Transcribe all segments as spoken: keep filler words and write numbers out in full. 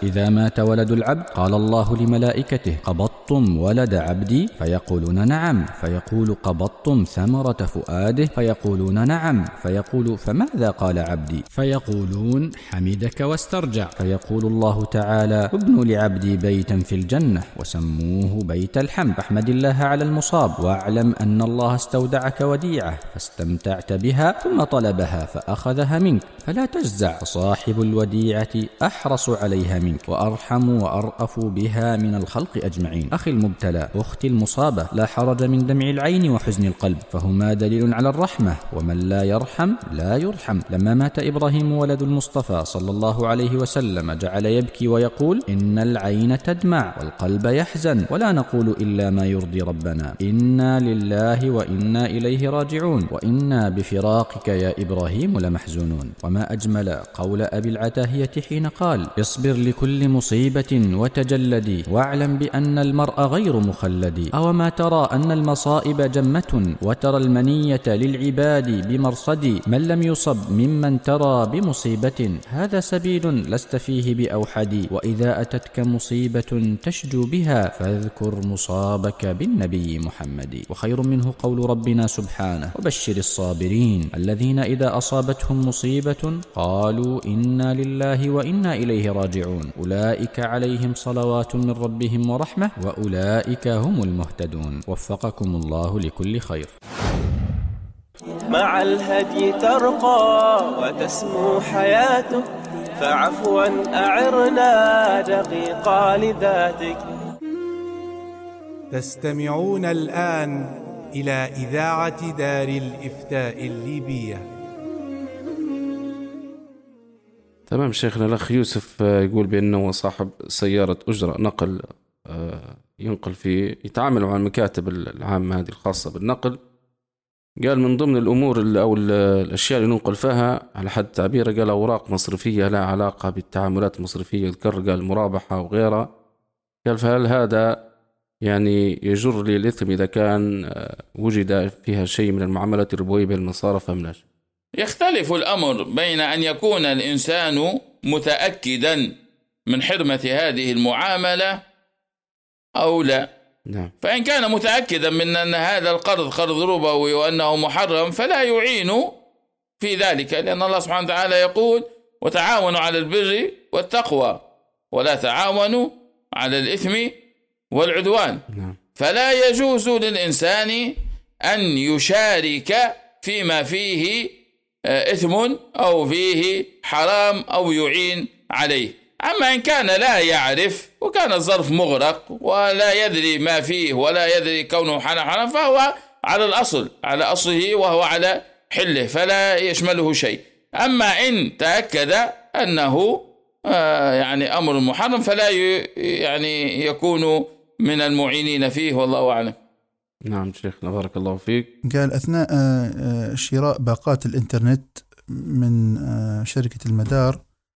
إذا مات ولد العبد قال الله لملائكته: قبضتم ولد عبدي؟ فيقولون: نعم. فيقول: قبضتم ثمرة فؤاده؟ فيقولون: نعم. فيقول: فماذا قال عبدي؟ فيقولون: حمدك واسترجع. فيقول الله تعالى: ابنوا لعبدي بيتا في الجنة وسموه بيت الحمد، فاحمد الله على المصاب، واعلم أن الله استودعك وديعة فاستمتعت بها ثم طلبها فأخذها منك، فلا تجزع، فصاحب الوديعة أحرص عليها منك وأرحم وأرأف بها من الخلق أجمعين. أخي المبتلى، أختي المصابة، لا حرج من دمع العين وحزن القلب، فهما دليل على الرحمة، ومن لا يرحم لا يرحم. لما مات إبراهيم ولد المصطفى صلى الله عليه وسلم جعل يبكي ويقول: إن العين تدمع والقلب يحزن، ولا نقول إلا ما يرضي ربنا، إنا لله وإنا إليه راجعون، وإنا بفراقك يا إبراهيم لمحزونون. وما أجمل قول أبي العتاهية حين قال: اصبر لكل مصيبة وتجلدي، واعلم بأن المرء غير مخلد. أو ما ترى أن المصائب جمة، وترى المنية للعباد بمرصد، من لم يصب ممن ترى بمصيبة، هذا سبيل لست فيه بأوحد. وإذا أتتك مصيبة تشجو بها، فاذكر مصابك بالنبي محمد. وخير منه قول ربنا سبحانه: وبشر الصابرين الذين إذا أصابتهم مصيبة قالوا إنا لله وإنا إليه راجعون، أولئك عليهم صلوات من ربهم ورحمة، وأولئك هم المهتدون. وفقكم الله لكل خير. مع الهدي ترقى وتسمو حياتك، فعفوا أعرنا دقيقة لذاتك. تستمعون الآن إلى إذاعة دار الإفتاء الليبية. تمام. شيخنا الأخ يوسف يقول بأنه صاحب سيارة أجرة نقل، ينقل في يتعامل مع المكاتب العامة هذه الخاصة بالنقل. قال من ضمن الأمور أو الأشياء اللي ننقل فيها على حد تعبيره، قال أوراق مصرفية لها علاقة بالتعاملات المصرفية، ذكر قال مرابحة وغيرها. قال فهل هذا يعني يجر لي الإثم إذا كان وجد فيها شيء من المعاملات الربوية بين المصارف أم لا؟ يختلف الأمر بين أن يكون الإنسان متأكدا من حرمة هذه المعاملة أو لا. نعم. فإن كان متأكدا من أن هذا القرض قرض ربوي وأنه محرم فلا يعين في ذلك، لأن الله سبحانه وتعالى يقول: وتعاونوا على البر والتقوى ولا تعاونوا على الإثم والعدوان. نعم. فلا يجوز للإنسان أن يشارك فيما فيه إثم أو فيه حرام أو يعين عليه. أما إن كان لا يعرف وكان الظرف مغرق ولا يدري ما فيه ولا يدري كونه حرام، فهو على الأصل على أصله وهو على حله، فلا يشمله شيء. أما إن تأكد أنه يعني أمر محرم فلا يعني يكون من المعينين فيه، والله أعلم. نعم شيخنا بارك الله فيك. قال أثناء شراء باقات الإنترنت من شركة المدار،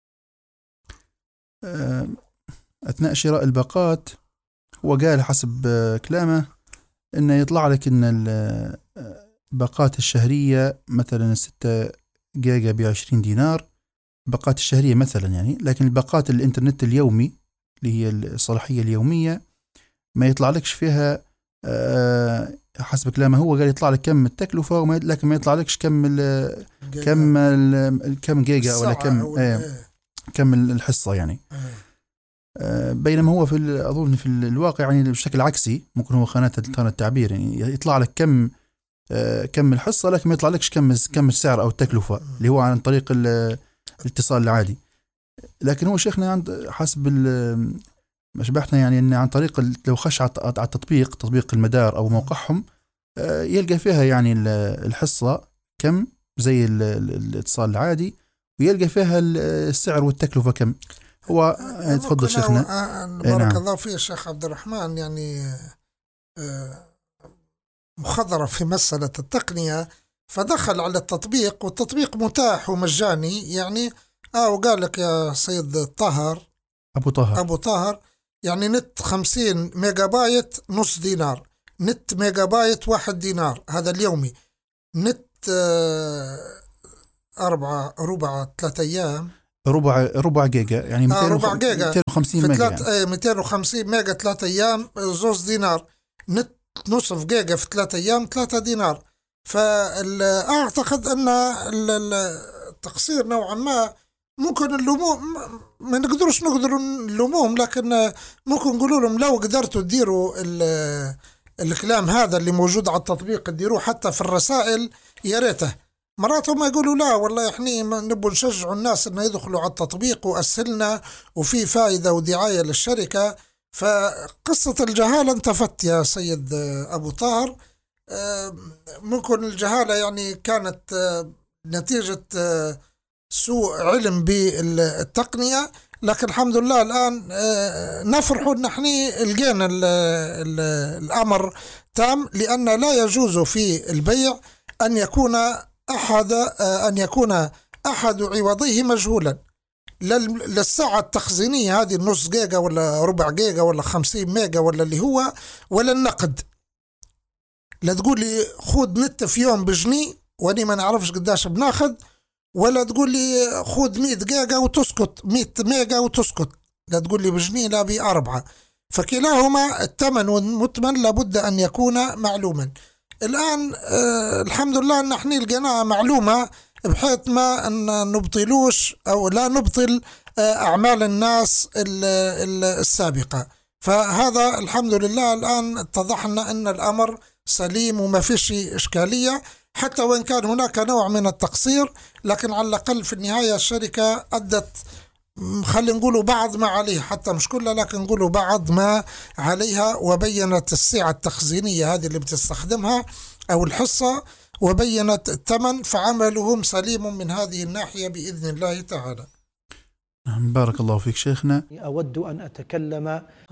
أثناء شراء الباقات هو قال حسب كلامه إنه يطلع لك إن الباقات الشهرية مثلا ستة جيجا بعشرين دينار، باقات الشهرية مثلا يعني، لكن الباقات الإنترنت اليومي اللي هي الصلاحية اليومية ما يطلع لكش فيها حسب كلامه هو قال يطلع لك كم التكلفة، لكن ما يطلع لكش كم ال كم ال كم جيجا ولا كم ايه كم الحصة يعني. آه بينما هو في أظن في الواقع يعني بشكل عكسي، ممكن هو خانات خانة التعبير يعني يطلع لك كم آه كم الحصة لكن ما يطلع لكش كم كم السعر أو التكلفة اللي هو عن طريق الاتصال العادي. لكن هو شيخنا عند حسب ما شبحنا يعني إن عن طريق لو خش على التطبيق تطبيق المدار أو موقعهم آه يلقى فيها يعني الحصة كم زي الاتصال العادي، ويلقى فيها السعر والتكلفة كم. هو تفضل شيخنا. بارك نعم. الله فيك شيخ عبد الرحمن. يعني مخضرة في مسألة التقنية، فدخل على التطبيق والتطبيق متاح ومجاني يعني. اه وقال لك يا سيد طاهر أبو طاهر أبو طاهر يعني نت خمسين ميجا بايت نص دينار، نت ميجا بايت واحد دينار هذا اليومي، نت آه أربعة ربع ثلاثة أيام ربع ربع جيجا يعني آه ربع جيجا مئتين وخمسين ميجا يعني. ايه مئتين وخمسين ميجا ثلاثة ايام زوز دينار، نت نصف جيجا في ثلاثة ايام ثلاثة دينار. فاعتقد ان التقصير نوعا ما ممكن اللوموم ما نقدرش نقدر نلوموهم، لكن ممكن نقولوا لهم لو قدرتوا تديروا الكلام هذا اللي موجود على التطبيق تديروه حتى في الرسائل يا ريته. مرات هم يقولوا لا والله احنا نبغى نشجعوا الناس انه يدخلوا على التطبيق واسهلنا وفي فائدة ودعاية للشركة. فقصة الجهالة انتفت يا سيد أبو طاهر. ممكن الجهالة يعني كانت نتيجة سوء علم بالتقنية، لكن الحمد لله الآن نفرح أن نحن لقينا الأمر تام، لأن لا يجوز في البيع أن يكون أحد أن يكون أحد عوضيه مجهولا. للساعة التخزينية هذه النص جيجا ولا ربع جيجا ولا خمسين ميجا ولا اللي هو ولا النقد، لا تقول لي خود نت في يوم بجنيه واني ما نعرفش قداش بناخد، ولا تقول لي خود مئة جيجا وتسكت مئة ميجا وتسكت، لا تقول لي بجنيه لا بأربعة. فكلاهما الثمن والمثمن لابد أن يكون معلوما. الآن آه الحمد لله أن احنا لقيناها معلومة بحيث ما أن نبطلوش أو لا نبطل آه أعمال الناس السابقة. فهذا الحمد لله الآن اتضحنا أن الأمر سليم وما فيش إشكالية، حتى وإن كان هناك نوع من التقصير، لكن على الأقل في النهاية الشركة أدت خلينا نقولوا بعض ما عليها، حتى مش كلها لكن نقولوا بعض ما عليها، وبينت السعة التخزينية هذه اللي بتستخدمها أو الحصة، وبينت الثمن، فعملهم سليم من هذه الناحية بإذن الله تعالى. بارك الله فيك شيخنا. أود أن أتكلم